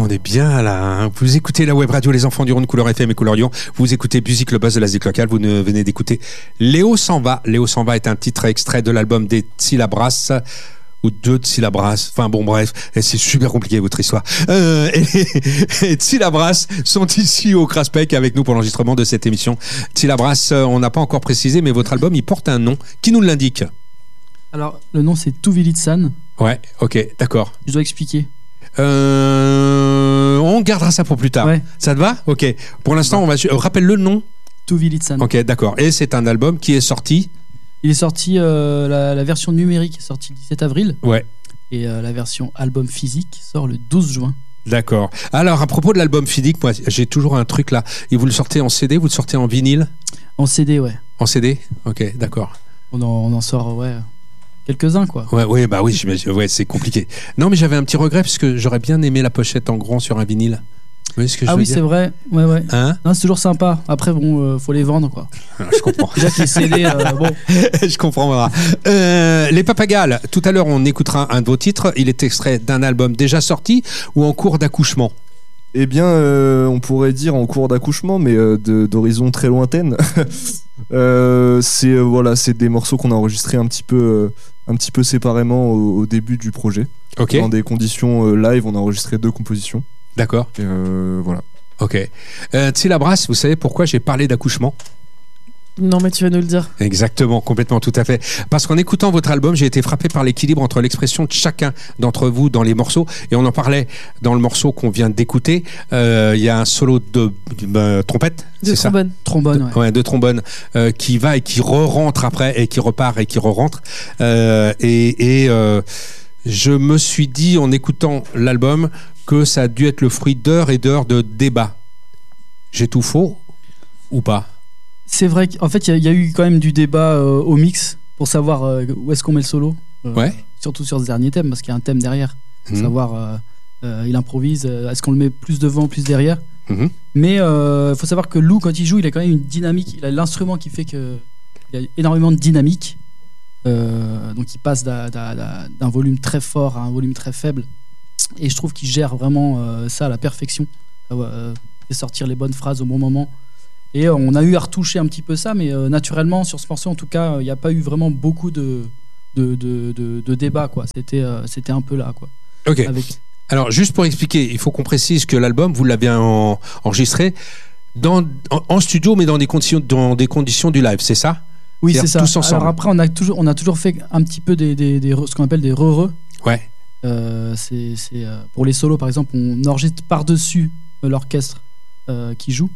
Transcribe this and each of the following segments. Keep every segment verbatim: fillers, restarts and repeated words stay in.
on est bien là. Hein. Vous écoutez la web radio Les Enfants du Rhône, Couleur F M et Couleur Lyon. Vous écoutez Musique, le buzz de la zik locale. Vous venez d'écouter Léo s'en va. Léo s'en va est un titre extrait de l'album des Tsilabras. Ou deux Tsilabras. Enfin bon, bref, c'est super compliqué votre histoire. Euh, et, et Tsilabras sont ici au Craspec avec nous pour l'enregistrement de cette émission. Tsilabras, on n'a pas encore précisé, mais votre album, il porte un nom. Qui nous l'indique ? Alors, le nom, c'est Tuvilitsan. Ouais, ok, d'accord. Je dois expliquer. Euh, on gardera ça pour plus tard. Ouais. Ça te va ? Ok. Pour l'instant, ouais. on va. Euh, rappelle le nom. Tuvilitsan. Ok, d'accord. Et c'est un album qui est sorti. Il est sorti, euh, la, la version numérique est sortie le dix-sept avril. Ouais. Et euh, la version album physique sort le douze juin. D'accord. Alors, à propos de l'album physique, moi, j'ai toujours un truc là. Et vous le sortez en C D, vous le sortez en vinyle ? En C D, ouais. En C D ? Ok, d'accord. On en, on en sort, ouais. Quelques-uns, quoi. Ouais, ouais, bah oui, ouais, c'est compliqué. Non, mais j'avais un petit regret parce que j'aurais bien aimé la pochette en grand sur un vinyle. Vous voyez ce que je ah veux oui, dire ? c'est vrai. Ouais, ouais. Hein ? Non, c'est toujours sympa. Après, bon, euh, faut les vendre, quoi. Alors, je comprends. Déjà que les C D, euh, bon. Je comprends. Euh, les Papagales. Tout à l'heure, on écoutera un de vos titres. Il est extrait d'un album déjà sorti ou en cours d'accouchement ? Eh bien, euh, on pourrait dire en cours d'accouchement, mais euh, de, d'horizon très lointaine. euh, c'est euh, voilà, c'est des morceaux qu'on a enregistrés un petit peu, euh, un petit peu séparément au, au début du projet. Ok. Dans des conditions euh, live, on a enregistré deux compositions. D'accord. Et euh, voilà. Ok. Euh, Tsilabras, vous savez pourquoi j'ai parlé d'accouchement ? Non, mais tu vas nous le dire. Exactement, complètement, tout à fait. Parce qu'en écoutant votre album, j'ai été frappé par l'équilibre entre l'expression de chacun d'entre vous dans les morceaux. Et on en parlait dans le morceau qu'on vient d'écouter. Il euh, y a un solo de euh, trompette, de c'est trombone. ça ? Trombone, ouais. Ouais, de trombone, euh, qui va et qui re-rentre après, et qui repart et qui re-rentre. Euh, et et euh, je me suis dit, en écoutant l'album, que ça a dû être le fruit d'heures et d'heures de débats. J'ai tout faux ou pas ? C'est vrai qu'en fait, il y, y a eu quand même du débat euh, au mix pour savoir euh, où est-ce qu'on met le solo. Euh, ouais. Surtout sur ce dernier thème, parce qu'il y a un thème derrière. Mmh. Savoir, euh, euh, il improvise, euh, est-ce qu'on le met plus devant, plus derrière. Mmh. Mais il euh, faut savoir que Lou, quand il joue, il a quand même une dynamique. Il a l'instrument qui fait qu'il y a énormément de dynamique. Euh, donc il passe d'un, d'un, d'un volume très fort à un volume très faible. Et je trouve qu'il gère vraiment euh, ça à la perfection. Euh, et sortir les bonnes phrases au bon moment. Et euh, on a eu à retoucher un petit peu ça, mais euh, naturellement, sur ce morceau, en tout cas, il euh, n'y a pas eu vraiment beaucoup de, de, de, de, de débat, quoi. C'était, euh, c'était un peu là, quoi. Ok. Avec... Alors, juste pour expliquer, il faut qu'on précise que l'album, vous l'avez en, enregistré dans, en, en studio, mais dans des conditions, dans des conditions du live, c'est ça ? Oui, c'est ça. Tous ensemble. Alors après, on a toujours, on a toujours fait un petit peu des, des, des, ce qu'on appelle des re-re. Ouais. Euh, c'est, c'est, euh, pour les solos, par exemple, on enregistre par-dessus euh, l'orchestre euh, qui joue.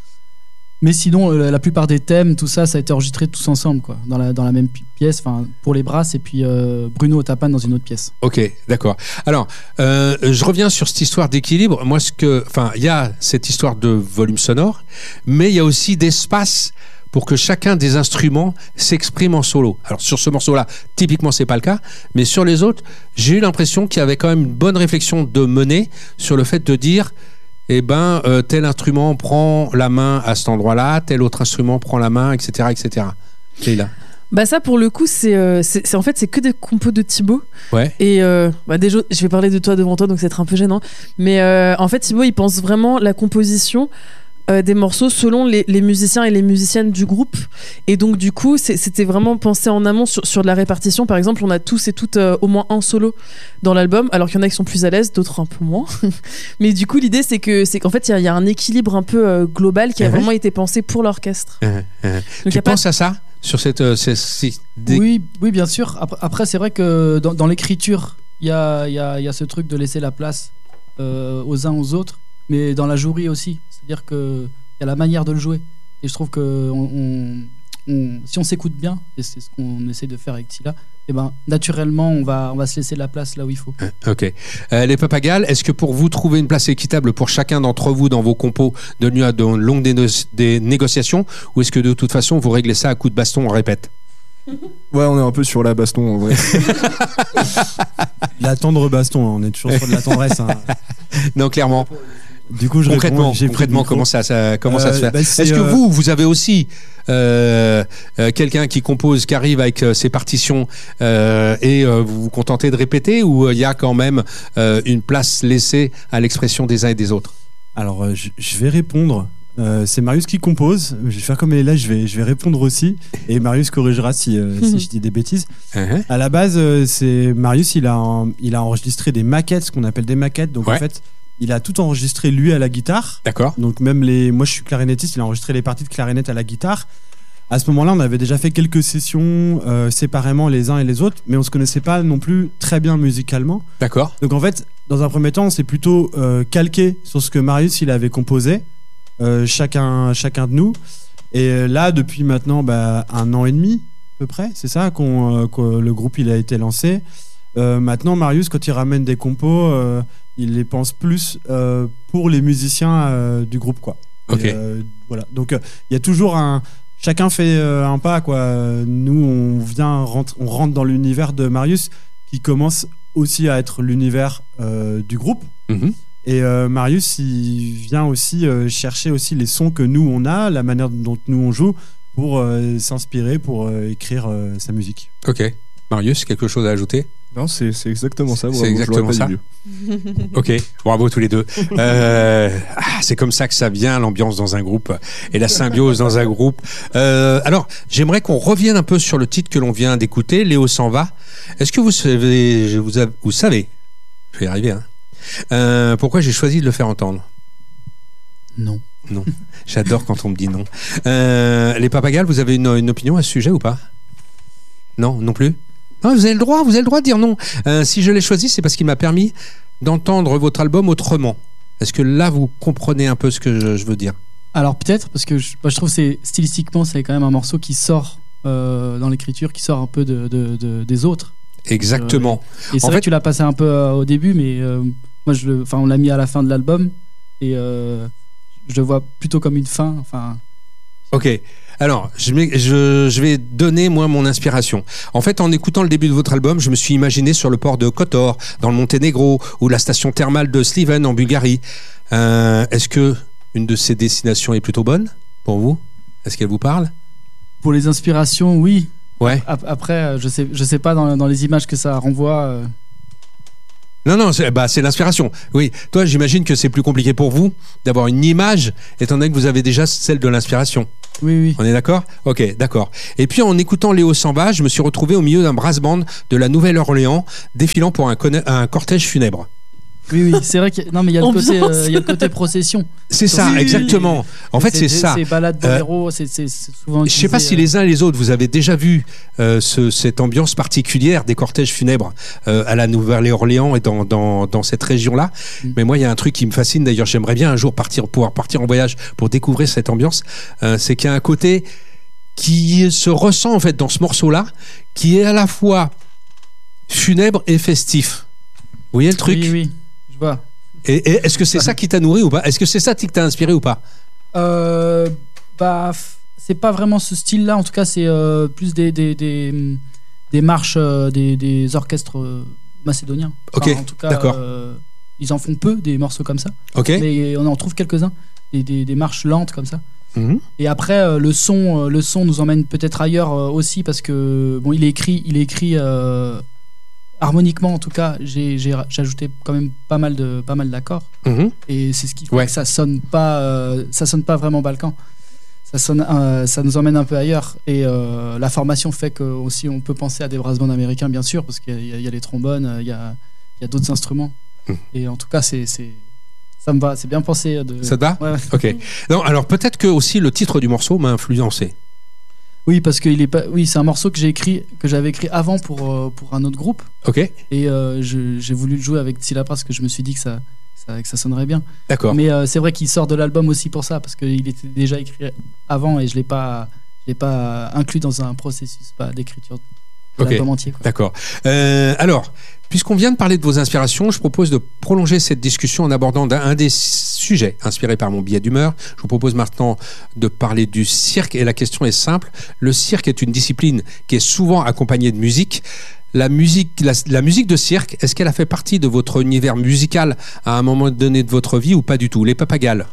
Mais sinon, euh, la plupart des thèmes, tout ça, ça a été enregistré tous ensemble, quoi, dans la, dans la même pièce, enfin, pour les brasses, et puis euh, Bruno au tapane dans une autre pièce. Ok, d'accord. Alors, euh, je reviens sur cette histoire d'équilibre. Moi, ce que, enfin, il y a cette histoire de volume sonore, mais il y a aussi d'espace pour que chacun des instruments s'exprime en solo. Alors sur ce morceau-là, typiquement c'est pas le cas, mais sur les autres, j'ai eu l'impression qu'il y avait quand même une bonne réflexion de mener sur le fait de dire, eh ben euh, tel instrument prend la main à cet endroit-là, tel autre instrument prend la main, et cetera, et cetera. Leïla. Bah ça pour le coup c'est, euh, c'est, c'est en fait c'est que des compos de Thibaut. Ouais. Et euh, bah déjà je vais parler de toi devant toi donc c'est un peu gênant, mais euh, en fait Thibaut il pense vraiment la composition Euh, des morceaux selon les, les musiciens et les musiciennes du groupe, et donc du coup c'est, c'était vraiment pensé en amont sur, sur de la répartition. Par exemple, on a tous et toutes euh, au moins un solo dans l'album, alors qu'il y en a qui sont plus à l'aise, d'autres un peu moins. Mais du coup l'idée c'est, que, c'est qu'en fait il y, y a un équilibre un peu euh, global qui a uh-huh. vraiment été pensé pour l'orchestre. Uh-huh. Uh-huh. Donc, tu penses pas... à ça sur cette, euh, cette, cette des... oui, oui bien sûr. Après, après c'est vrai que dans, dans l'écriture il y a, y, a, y a ce truc de laisser la place euh, aux uns aux autres, mais dans la jouerie aussi. C'est-à-dire qu'il y a la manière de le jouer. Et je trouve que on, on, on, si on s'écoute bien, et c'est ce qu'on essaie de faire avec Tila, eh ben, naturellement, on va, on va se laisser la place là où il faut. Ok. Euh, les Papagales, est-ce que pour vous, trouver une place équitable pour chacun d'entre vous dans vos compos devenu à de longues déno- des négociations, ou est-ce que de toute façon, vous réglez ça à coups de baston, on répète ? Ouais, on est un peu sur la baston en vrai. La tendre baston, on est toujours sur de la tendresse. Hein. Non, clairement. Du coup, je concrètement, réponds, j'ai concrètement comment ça, ça comment euh, ça se fait? bah, Est-ce que euh... vous, vous avez aussi euh, euh, quelqu'un qui compose, qui arrive avec euh, ses partitions euh, et euh, vous vous contentez de répéter, ou il y a quand même euh, une place laissée à l'expression des uns et des autres? Alors, euh, je, je vais répondre. Euh, c'est Marius qui compose. Je vais faire comme elle est là, je vais, je vais répondre aussi. Et Marius corrigera si, euh, si je dis des bêtises. Uh-huh. À la base, euh, c'est Marius, il a, en, il a enregistré des maquettes, ce qu'on appelle des maquettes. Donc ouais. en fait, il a tout enregistré lui à la guitare. D'accord. Donc même les, moi je suis clarinettiste, il a enregistré les parties de clarinette à la guitare. À ce moment-là, on avait déjà fait quelques sessions euh, séparément les uns et les autres, mais on se connaissait pas non plus très bien musicalement. D'accord. Donc en fait, dans un premier temps, on s'est plutôt euh, calqué sur ce que Marius il avait composé. Euh, chacun, chacun de nous. Et là, depuis maintenant bah, un an et demi, à peu près, c'est ça qu'on, euh, que le groupe il a été lancé. Euh, maintenant, Marius, quand il ramène des compos, euh, il les pense plus euh, pour les musiciens euh, du groupe, quoi. Ok. Et, euh, voilà. Donc, il euh, y a toujours un. Chacun fait euh, un pas, quoi. Nous, on vient, rentre, on rentre dans l'univers de Marius, qui commence aussi à être l'univers euh, du groupe. Mm-hmm. Et euh, Marius, il vient aussi euh, chercher aussi les sons que nous on a, la manière dont nous on joue, pour euh, s'inspirer, pour euh, écrire euh, sa musique. Ok. Marius, quelque chose à ajouter? Non, c'est, c'est exactement ça. C'est exactement ça. Ok, bravo tous les deux. Euh, ah, c'est comme ça que ça vient, l'ambiance dans un groupe et la symbiose dans un groupe. Euh, alors, j'aimerais qu'on revienne un peu sur le titre que l'on vient d'écouter, Léo s'en va. Est-ce que vous savez, vous, avez, vous savez, je vais y arriver, hein, Euh, pourquoi j'ai choisi de le faire entendre? Non. Non. J'adore quand on me dit non. Euh, les Papagales, vous avez une, une opinion à ce sujet ou pas? Non, non plus? Non, vous avez le droit, vous avez le droit de dire non. Euh, si je l'ai choisi, c'est parce qu'il m'a permis d'entendre votre album autrement. Est-ce que là, vous comprenez un peu ce que je, je veux dire? Alors peut-être, parce que je, bah, je trouve que c'est, stylistiquement, c'est quand même un morceau qui sort euh, dans l'écriture, qui sort un peu de, de, de, des autres. Exactement. Euh, et c'est en vrai fait, que tu l'as passé un peu euh, au début, mais euh, moi, je le, enfin, on l'a mis à la fin de l'album et euh, je le vois plutôt comme une fin. Enfin. Ok. Alors, je, je, je vais donner moi mon inspiration. En fait, en écoutant le début de votre album, je me suis imaginé sur le port de Kotor, dans le Monténégro, ou la station thermale de Sliven en Bulgarie. Euh, est-ce que une de ces destinations est plutôt bonne pour vous? Est-ce qu'elle vous parle? Pour les inspirations, oui. Ouais. Après, je sais, je sais pas dans, dans les images que ça renvoie. Euh... Non, non, c'est, bah, c'est l'inspiration. Oui, toi, j'imagine que c'est plus compliqué pour vous d'avoir une image, étant donné que vous avez déjà celle de l'inspiration. Oui, oui. On est d'accord? Ok, d'accord. Et puis, en écoutant Léo s'en va, je me suis retrouvé au milieu d'un brass band de la Nouvelle-Orléans, défilant pour un, conne- un cortège funèbre. Oui, oui, c'est vrai qu'il y a, non, mais il y a le côté, euh, il y a le côté procession. C'est ça, oui, exactement. En fait, c'est, c'est ça. C'est balade boléro, euh, c'est, c'est, c'est souvent. Je sais pas si les uns et les autres, vous avez déjà vu euh, ce, cette ambiance particulière des cortèges funèbres euh, à la Nouvelle-Orléans et dans, dans, dans cette région-là. Mm. Mais moi, il y a un truc qui me fascine. D'ailleurs, j'aimerais bien un jour partir, pouvoir partir en voyage pour découvrir cette ambiance. Euh, c'est qu'il y a un côté qui se ressent en fait dans ce morceau-là, qui est à la fois funèbre et festif. Vous voyez le truc? Oui, oui. Je vois. Et, et est-ce que c'est ça qui t'a nourri ou pas? Est-ce que c'est ça qui t'a inspiré ou pas? euh, Bah, c'est pas vraiment ce style-là. En tout cas, c'est euh, plus des, des, des, des marches, euh, des, des orchestres euh, macédoniens. Enfin, ok, en tout cas, d'accord. Euh, ils en font peu, des morceaux comme ça. Ok. Mais on en trouve quelques-uns, des, des, des marches lentes comme ça. Mmh. Et après, euh, le son, euh, le son nous emmène peut-être ailleurs euh, aussi parce que bon, il est écrit, il est écrit. Euh, harmoniquement en tout cas, j'ai, j'ai, j'ai ajouté quand même pas mal de pas mal d'accords mmh. et c'est ce qui fait ouais. que ça sonne pas euh, ça sonne pas vraiment balkan. Ça sonne euh, ça nous emmène un peu ailleurs et euh, la formation fait que aussi on peut penser à des brass bands américains bien sûr parce qu'il y a, il y a les trombones, il y a il y a d'autres instruments mmh. et en tout cas c'est c'est ça me va, c'est bien pensé de... Ça te va? Ouais, ouais. Ok. Non, alors peut-être que aussi le titre du morceau m'a influencé. Oui, parce que il est pas. Oui, c'est un morceau que j'ai écrit, que j'avais écrit avant pour euh, pour un autre groupe. Ok. Et euh, je, j'ai voulu le jouer avec Tsila parce que je me suis dit que ça, ça que ça sonnerait bien. D'accord. Mais euh, c'est vrai qu'il sort de l'album aussi pour ça parce qu'il était déjà écrit avant et je l'ai pas, je l'ai pas inclus dans un processus pas d'écriture de okay. l'album entier. Quoi. D'accord. Euh, alors, puisqu'on vient de parler de vos inspirations, je propose de prolonger cette discussion en abordant un, un des sujets inspirés par mon billet d'humeur. Je vous propose maintenant de parler du cirque et la question est simple. Le cirque est une discipline qui est souvent accompagnée de musique. la musique, la, la musique de cirque, est-ce qu'elle a fait partie de votre univers musical à un moment donné de votre vie ou pas du tout? Les Papagales.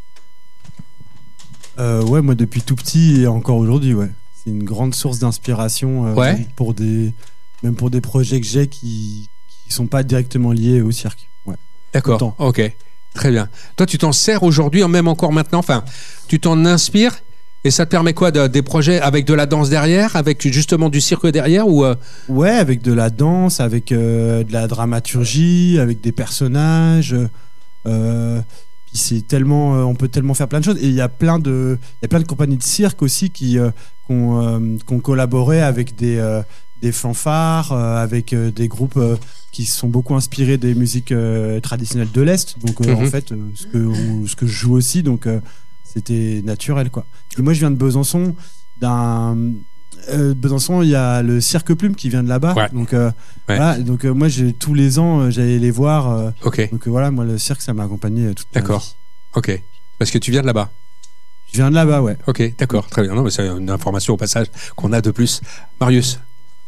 Euh, ouais, moi depuis tout petit et encore aujourd'hui, ouais. C'est une grande source d'inspiration euh, Ouais. même pour des, même pour des projets que j'ai qui qui sont pas directement liés au cirque. Ouais. D'accord. Autant. Ok. Très bien. Toi, tu t'en sers aujourd'hui, même encore maintenant. Enfin, tu t'en inspires et ça te permet quoi de, des projets avec de la danse derrière, avec justement du cirque derrière ou euh... Ouais, avec de la danse, avec euh, de la dramaturgie, avec des personnages. Euh, puis c'est tellement, euh, on peut tellement faire plein de choses. Et il y a plein de, il y a plein de compagnies de cirque aussi qui, euh, qui ont, euh, qui ont collaboré avec des, euh, des fanfares, euh, avec euh, des groupes euh, qui sont beaucoup inspirés des musiques euh, traditionnelles de l'Est. Donc euh, Mhm. en fait, euh, ce que, on- ce que je joue aussi, donc euh, c'était naturel quoi. Et moi, je viens de Besançon, d'un euh, Besançon, il y a le Cirque Plume qui vient de là-bas. Ouais. Donc, euh, Ouais. voilà, donc euh, moi, j'ai, tous les ans, euh, j'allais les voir. euh, Ok. donc euh, voilà, moi, le cirque, ça m'a accompagné euh, toute ma D'accord. vie. Ok. Parce que tu viens de là-bas. Je viens de là-bas, ouais. Ok. D'accord. Très bien. Non, mais c'est une information au passage qu'on a de plus. Marius.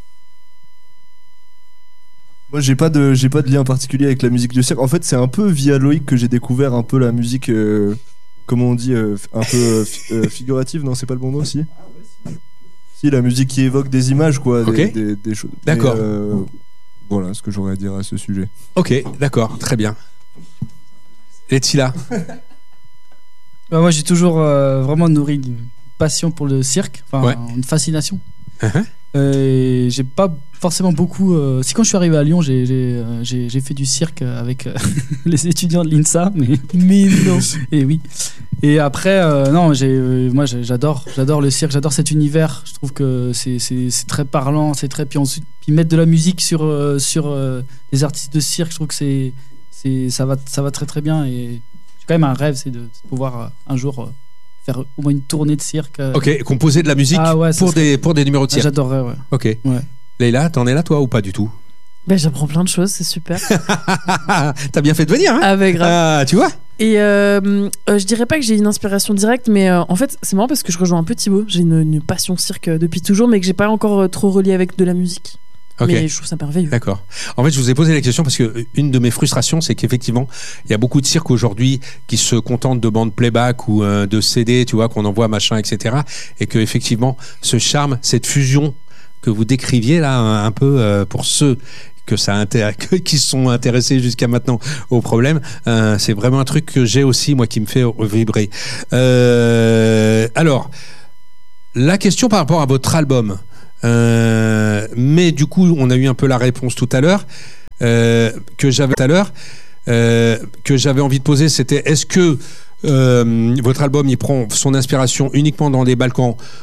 Moi, j'ai pas de, j'ai pas de lien particulier avec la musique de cirque. En fait, c'est un peu via Loïc que j'ai découvert un peu la musique, euh, comment on dit, euh, un peu euh, fi- euh, figurative. Non, c'est pas le bon mot, si. Si, la musique qui évoque des images, quoi, des, Ok. des, des choses. D'accord. Mais, euh, voilà ce que j'aurais à dire à ce sujet. Ok. D'accord. Très bien. Letila. Bah, moi, j'ai toujours euh, vraiment nourri une passion pour le cirque, enfin Ouais. une fascination. Uh-huh. Euh, et j'ai pas forcément beaucoup. Euh, si quand je suis arrivé à Lyon, j'ai j'ai, euh, j'ai- j'ai fait du cirque avec euh, les étudiants de l'INSA, mais mais non. Et oui. Et après, euh, non, j'ai, euh, moi j'ai- j'adore, j'adore le cirque, j'adore cet univers. Je trouve que c'est c'est c'est très parlant, c'est très puis ensuite puis mettre de la musique sur euh, sur euh, des artistes de cirque, je trouve que c'est c'est ça va ça va très très bien. Et j'ai quand même un rêve, c'est de, de pouvoir euh, un jour euh, faire au moins une tournée de cirque. euh. Ok. Composer de la musique Ah ouais, ça pour serait- des pour des numéros de Ah, cirque. j'adorerais, ouais. Ok. Ouais. Leïla, t'en es là toi ou pas du tout? Ben, j'apprends plein de choses, c'est super. T'as bien fait de venir, hein? Ah, ben, grave. Ah, tu vois? Et euh, euh, je dirais pas que j'ai une inspiration directe, mais euh, en fait, c'est marrant parce que je rejoins un peu Thibaut. J'ai une, une passion cirque euh, depuis toujours, mais que j'ai pas encore euh, trop relié avec de la musique. Ok. Mais je trouve ça merveilleux. D'accord. En fait, je vous ai posé la question parce que une de mes frustrations, c'est qu'effectivement, il y a beaucoup de cirques aujourd'hui qui se contentent de bandes playback ou euh, de C D, tu vois, qu'on envoie machin, et cetera. Et que effectivement, ce charme, cette fusion que vous décriviez là, un, un peu euh, pour ceux que ça intér- qui se sont intéressés jusqu'à maintenant au problème, euh, c'est vraiment un truc que j'ai aussi moi qui me fait vibrer. Euh, alors, la question par rapport à votre album. Euh, mais du coup, on a eu un peu la réponse tout à l'heure euh, que j'avais tout à l'heure euh, que j'avais envie de poser, c'était est-ce que euh, votre album il prend son inspiration uniquement dans les Balkans